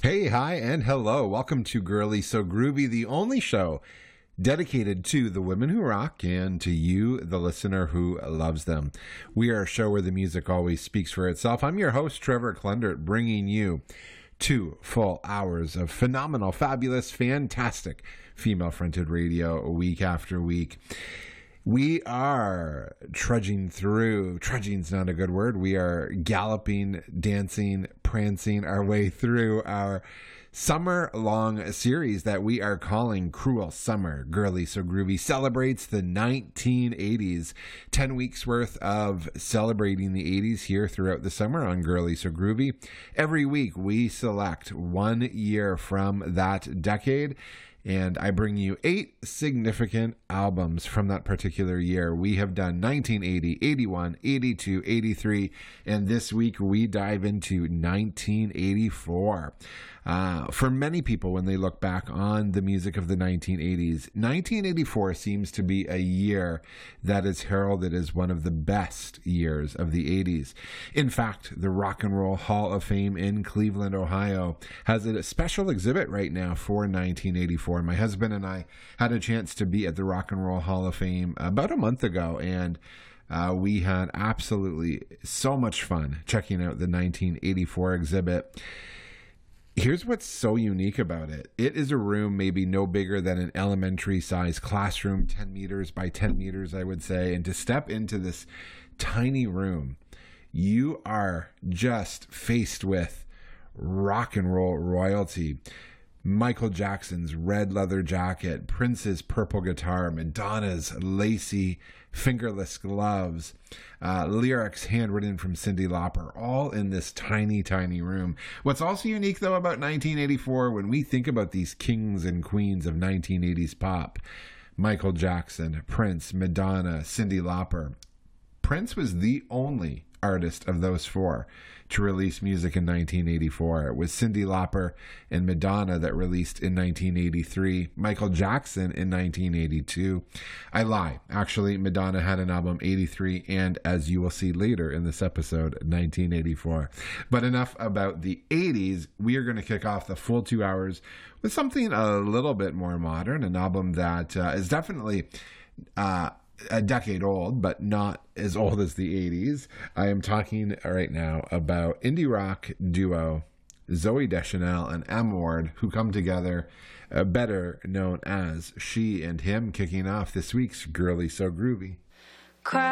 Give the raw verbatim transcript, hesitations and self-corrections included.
Hey, hi, and hello. Welcome to Girly So Groovy, the only show dedicated to the women who rock and to you, the listener who loves them. We are a show where the music always speaks for itself. I'm your host, Trevor Klendert, bringing you two full hours of phenomenal, fabulous, fantastic female-fronted radio week after week. We are trudging through, trudging's not a good word, we are galloping, dancing, prancing our way through our summer-long series that we are calling Cruel Summer. Girly So Groovy celebrates the nineteen eighties. Ten weeks worth of celebrating the eighties here throughout the summer on Girly So Groovy. Every week we select one year from that decade, and I bring you eight significant albums from that particular year. We have done nineteen eighty, eighty-one, eighty-two, eighty-three, and this week we dive into nineteen eighty-four. Uh, for many people, when they look back on the music of the nineteen eighties, nineteen eighty-four seems to be a year that is heralded as one of the best years of the eighties. In fact, the Rock and Roll Hall of Fame in Cleveland, Ohio, has a special exhibit right now for nineteen eighty-four. My husband and I had a chance to be at the Rock and Roll Hall of Fame about a month ago, and uh, we had absolutely so much fun checking out the nineteen eighty-four exhibit. Here's what's so unique about it. It is a room maybe no bigger than an elementary size classroom, ten meters by ten meters, I would say. And to step into this tiny room, you are just faced with rock and roll royalty. Michael Jackson's red leather jacket, Prince's purple guitar, Madonna's lacy fingerless gloves, uh, lyrics handwritten from Cyndi Lauper, all in this tiny, tiny room. What's also unique, though, about nineteen eighty-four, when we think about these kings and queens of nineteen eighties pop, Michael Jackson, Prince, Madonna, Cyndi Lauper, Prince was the only artist of those four to release music in nineteen eighty-four. It was Cyndi Lauper and Madonna that released in nineteen eighty-three, Michael Jackson in nineteen eighty-two. I lie. Actually, Madonna had an album eighty-three and, as you will see later in this episode, nineteen eighty-four. But enough about the eighties. We are going to kick off the full two hours with something a little bit more modern, an album that uh, is definitely uh, a decade old, but not as old as the eighties. I am talking right now about indie rock duo Zooey Deschanel and M. Ward, who come together, uh, better known as She and Him, kicking off this week's Girly So Groovy. Cry